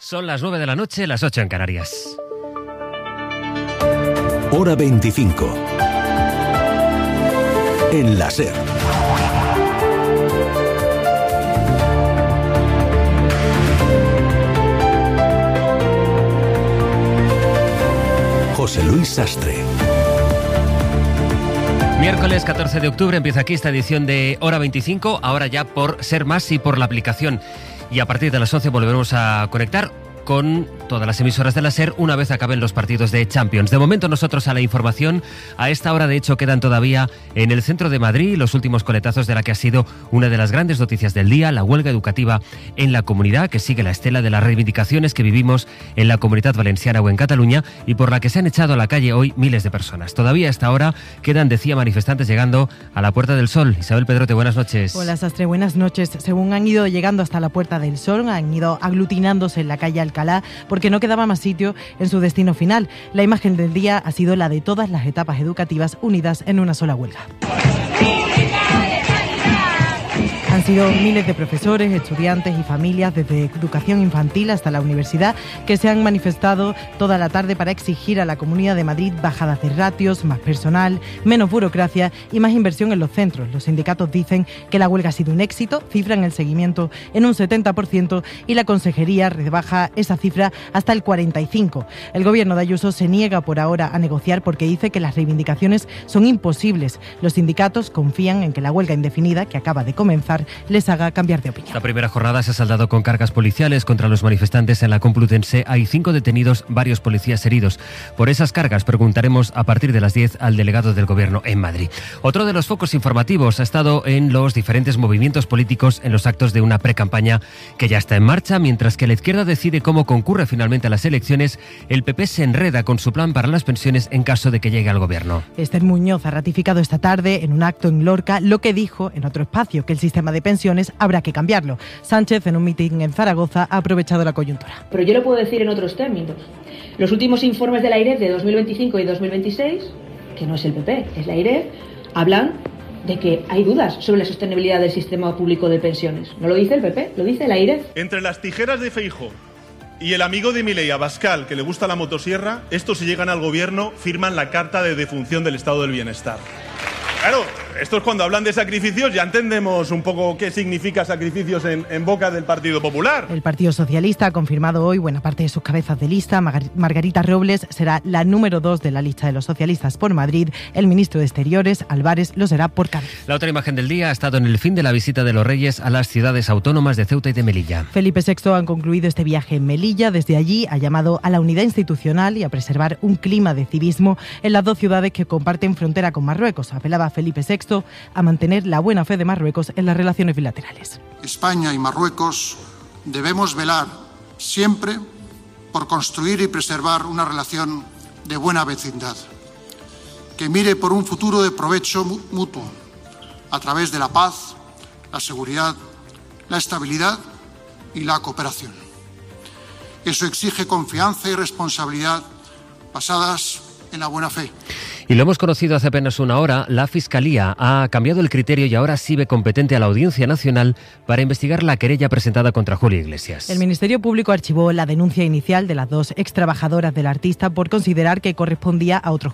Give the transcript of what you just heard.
Son las 9 de la noche, las 8 en Canarias. Hora 25. En la SER. José Luis Sastre. Miércoles 14 de octubre empieza aquí esta edición de Hora 25, ahora ya por Ser Más y por la aplicación. Y a partir de las 11 volveremos a conectar con todas las emisoras de la SER una vez acaben los partidos de Champions. De momento nosotros a la información. A esta hora de hecho quedan todavía en el centro de Madrid los últimos coletazos de la que ha sido una de las grandes noticias del día, la huelga educativa en la comunidad, que sigue la estela de las reivindicaciones que vivimos en la Comunidad Valenciana o en Cataluña y por la que se han echado a la calle hoy miles de personas. Todavía a esta hora quedan, decía, manifestantes llegando a la Puerta del Sol. Isabel Pedrote, buenas noches. Hola Sastre, buenas noches. Según han ido llegando hasta la Puerta del Sol, han ido aglutinándose en la calle Alcalá porque no quedaba más sitio en su destino final. La imagen del día ha sido la de todas las etapas educativas unidas en una sola huelga. Han sido miles de profesores, estudiantes y familias, desde educación infantil hasta la universidad, que se han manifestado toda la tarde para exigir a la Comunidad de Madrid bajadas de ratios, más personal, menos burocracia y más inversión en los centros. Los sindicatos dicen que la huelga ha sido un éxito, cifran el seguimiento en un 70% y la Consejería rebaja esa cifra hasta el 45%. El gobierno de Ayuso se niega por ahora a negociar porque dice que las reivindicaciones son imposibles. Los sindicatos confían en que la huelga indefinida, que acaba de comenzar, les haga cambiar de opinión. La primera jornada se ha saldado con cargas policiales contra los manifestantes en la Complutense. Hay 5 detenidos, varios policías heridos. Por esas cargas preguntaremos a partir de las 10 al delegado del Gobierno en Madrid. Otro de los focos informativos ha estado en los diferentes movimientos políticos en los actos de una precampaña que ya está en marcha. Mientras que la izquierda decide cómo concurre finalmente a las elecciones, el PP se enreda con su plan para las pensiones en caso de que llegue al Gobierno. Esther Muñoz ha ratificado esta tarde en un acto en Lorca lo que dijo en otro espacio, que el sistema de pensiones habrá que cambiarlo. Sánchez, en un mitin en Zaragoza, ha aprovechado la coyuntura. Pero yo lo puedo decir en otros términos. Los últimos informes de la AIREF de 2025 y 2026, que no es el PP, es la AIREF, hablan de que hay dudas sobre la sostenibilidad del sistema público de pensiones. No lo dice el PP, lo dice la AIREF. Entre las tijeras de Feijóo y el amigo de Milei, Abascal, que le gusta la motosierra, estos, si llegan al gobierno, firman la carta de defunción del estado del bienestar. Claro, estos cuando hablan de sacrificios ya entendemos un poco qué significa sacrificios en boca del Partido Popular. El Partido Socialista ha confirmado hoy buena parte de sus cabezas de lista. Margarita Robles será la número 2 de la lista de los socialistas por Madrid. El ministro de Exteriores, Álvarez, lo será por Cádiz. La otra imagen del día ha estado en el fin de la visita de los Reyes a las ciudades autónomas de Ceuta y de Melilla. Felipe VI ha concluido este viaje en Melilla. Desde allí ha llamado a la unidad institucional y a preservar un clima de civismo en las dos ciudades que comparten frontera con Marruecos. Apelaba Felipe VI a mantener la buena fe de Marruecos en las relaciones bilaterales. España y Marruecos debemos velar siempre por construir y preservar una relación de buena vecindad, que mire por un futuro de provecho mutuo, a través de la paz, la seguridad, la estabilidad y la cooperación. Eso exige confianza y responsabilidad basadas en la buena fe. Y lo hemos conocido hace apenas una hora, la Fiscalía ha cambiado el criterio y ahora sí ve competente a la Audiencia Nacional para investigar la querella presentada contra Julio Iglesias. El Ministerio Público archivó la denuncia inicial de las 2 extrabajadoras del artista por considerar que correspondía a otro